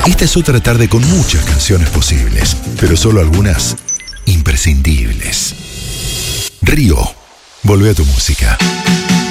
Esta es otra tarde con muchas canciones posibles, pero solo algunas imprescindibles. Río, volvé a tu música.